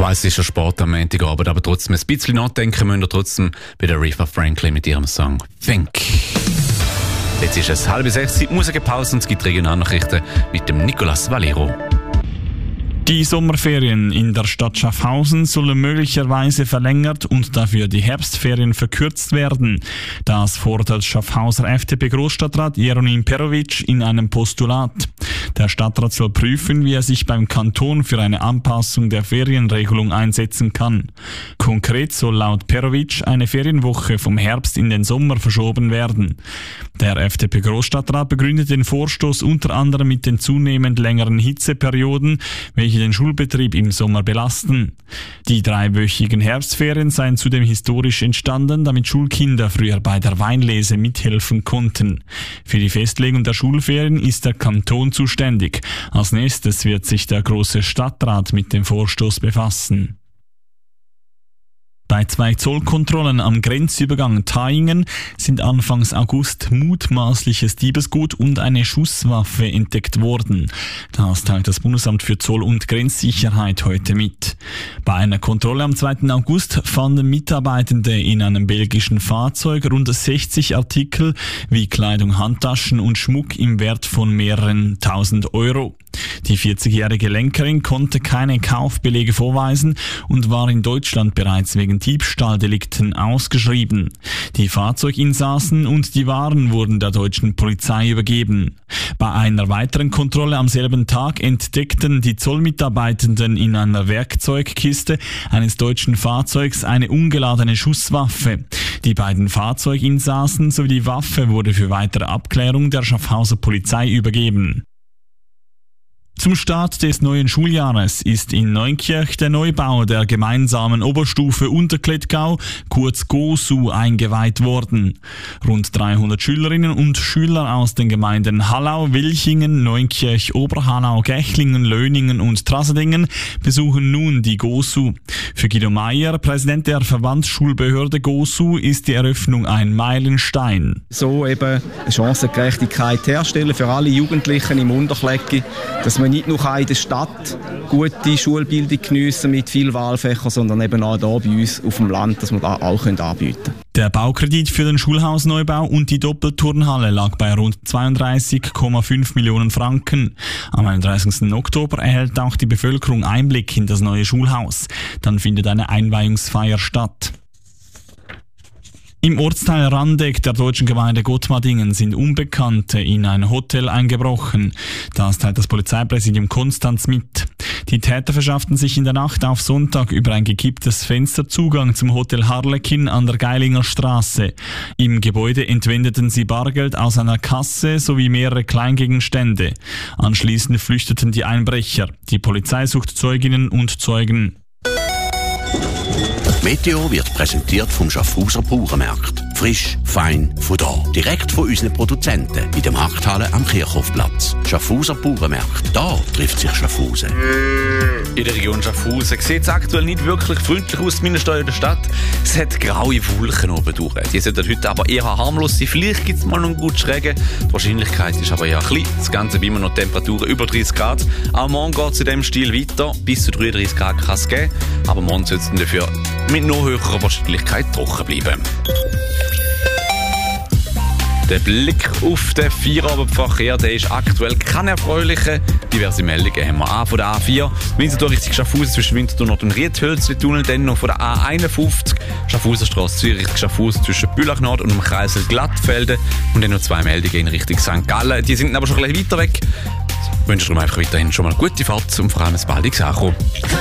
weiss, es ist schon Sport am Montagabend, aber trotzdem ein bisschen nachdenken müssen wir trotzdem bei der Aretha Franklin mit ihrem Song «Think». Jetzt ist es 5:30, Musikpause und es gibt Regionalnachrichten mit dem Nicolas Valero. Die Sommerferien in der Stadt Schaffhausen sollen möglicherweise verlängert und dafür die Herbstferien verkürzt werden. Das fordert Schaffhauser FDP-Großstadtrat Jeronim Perovic in einem Postulat. Der Stadtrat soll prüfen, wie er sich beim Kanton für eine Anpassung der Ferienregelung einsetzen kann. Konkret soll laut Perovic eine Ferienwoche vom Herbst in den Sommer verschoben werden. Der FDP-Großstadtrat begründet den Vorstoß unter anderem mit den zunehmend längeren Hitzeperioden, welche den Schulbetrieb im Sommer belasten. Die 3-wöchigen Herbstferien seien zudem historisch entstanden, damit Schulkinder früher bei der Weinlese mithelfen konnten. Für die Festlegung der Schulferien ist der Kanton zuständig. Als nächstes wird sich der Große Stadtrat mit dem Vorstoß befassen. Bei 2 Zollkontrollen am Grenzübergang Thaingen sind Anfangs August mutmaßliches Diebesgut und eine Schusswaffe entdeckt worden. Das teilt das Bundesamt für Zoll- und Grenzsicherheit heute mit. Bei einer Kontrolle am 2. August fanden Mitarbeitende in einem belgischen Fahrzeug rund 60 Artikel wie Kleidung, Handtaschen und Schmuck im Wert von mehreren tausend Euro. Die 40-jährige Lenkerin konnte keine Kaufbelege vorweisen und war in Deutschland bereits wegen Diebstahldelikten ausgeschrieben. Die Fahrzeuginsassen und die Waren wurden der deutschen Polizei übergeben. Bei einer weiteren Kontrolle am selben Tag entdeckten die Zollmitarbeitenden in einer Werkzeugkiste eines deutschen Fahrzeugs eine ungeladene Schusswaffe. Die beiden Fahrzeuginsassen sowie die Waffe wurde für weitere Abklärung der Schaffhauser Polizei übergeben. Zum Start des neuen Schuljahres ist in Neunkirch der Neubau der gemeinsamen Oberstufe Unterklettgau, kurz GOSU, eingeweiht worden. Rund 300 Schülerinnen und Schüler aus den Gemeinden Hallau, Wilchingen, Neunkirch, Oberhallau, Gächlingen, Löningen und Trasedingen besuchen nun die GOSU. Für Guido Meier, Präsident der Verbandsschulbehörde GOSU, ist die Eröffnung ein Meilenstein. So eben Chancengerechtigkeit herstellen für alle Jugendlichen im Unterkleggi, dass man nicht nur in der Stadt gute Schulbildung geniessen mit vielen Wahlfächern, sondern eben auch hier bei uns auf dem Land, dass wir das auch anbieten können. Der Baukredit für den Schulhausneubau und die Doppelturnhalle lag bei rund 32,5 Millionen Franken. Am 31. Oktober erhält auch die Bevölkerung Einblick in das neue Schulhaus. Dann findet eine Einweihungsfeier statt. Im Ortsteil Randeck der deutschen Gemeinde Gottmadingen sind Unbekannte in ein Hotel eingebrochen. Das teilt das Polizeipräsidium Konstanz mit. Die Täter verschafften sich in der Nacht auf Sonntag über ein gekipptes Fenster Zugang zum Hotel Harlekin an der Geilinger Straße. Im Gebäude entwendeten sie Bargeld aus einer Kasse sowie mehrere Kleingegenstände. Anschließend flüchteten die Einbrecher. Die Polizei sucht Zeuginnen und Zeugen. Meteo wird präsentiert vom Schaffhauser Bauernmarkt. Frisch, fein, von da. Direkt von unseren Produzenten in der Markthalle am Kirchhofplatz. Schaffhauser Bauernmarkt. Da trifft sich Schaffhausen. In der Region Schaffhausen sieht es aktuell nicht wirklich freundlich aus, zumindest in der Stadt. Es hat graue Wolken oben durch. Die sollten heute aber eher harmlos sein. Vielleicht gibt es mal noch einen guten Regen. Die Wahrscheinlichkeit ist aber eher klein. Das Ganze bei immer noch Temperaturen über 30 Grad. Auch morgen geht es in diesem Stil weiter. Bis zu 33 Grad kann es geben. Aber morgen soll es dafür mit noch höherer Wahrscheinlichkeit trocken bleiben. Der Blick auf den Feierabendverkehr, der ist aktuell kein erfreulicher. Diverse Meldungen haben wir an von der A4. Winterthur Richtung Schaffhausen zwischen Winterthur Nord und Riethölzli-Tunnel. Dann noch von der A51 Schaffhausenstrasse Zürich Richtung Schaffhausen zwischen Bülach Nord und dem Kreisel Glattfelden. Und dann noch 2 Meldungen in Richtung St. Gallen. Die sind aber schon ein bisschen weiter weg. Ich wünsche darum einfach weiterhin schon mal gute Fahrt und vor allem ein baldiges Ankommen.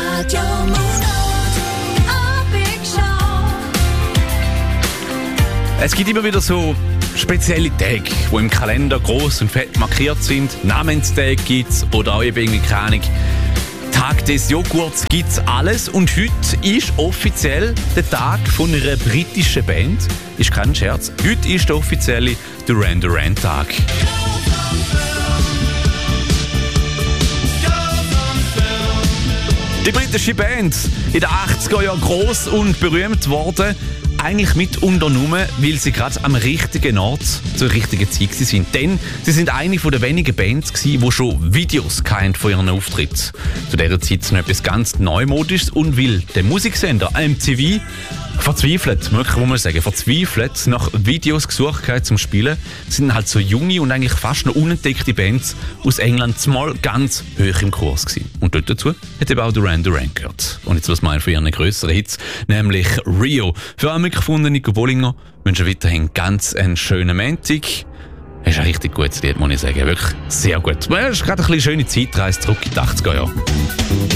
Es gibt immer wieder so spezielle Tage, die im Kalender gross und fett markiert sind. Namenstage gibt's oder auch eben irgendwie, keine Ahnung, Tag des Joghurts, gibt's alles. Und heute ist offiziell der Tag von einer britischen Band. Ist kein Scherz. Heute ist der offizielle Duran Duran Tag. Die britische Band, in den 80er Jahren gross und berühmt worden. eigentlich mit unternommen, weil sie gerade am richtigen Ort zur richtigen Zeit waren. Denn sie sind eine der wenigen Bands gewesen, die schon Videos kannten von ihren Auftritten. Zu dieser Zeit noch etwas ganz Neumodisches und weil der Musiksender MTV verzweifelt nach Videos gesucht hat zum Spielen, sind halt so junge und eigentlich fast noch unentdeckte Bands aus England mal ganz hoch im Kurs gewesen. Und dort dazu hat eben auch Duran Duran gehört. Und jetzt was mal von ihren grösseren Hits, nämlich Rio. Für alle gefunden, Nico Bollinger, wünsche weiterhin ganz einen schönen Montag. Das ist ein richtig gutes Lied, muss ich sagen. Wirklich sehr gut. Es ist gerade eine schöne Zeitreise zurück in die 80er Jahre.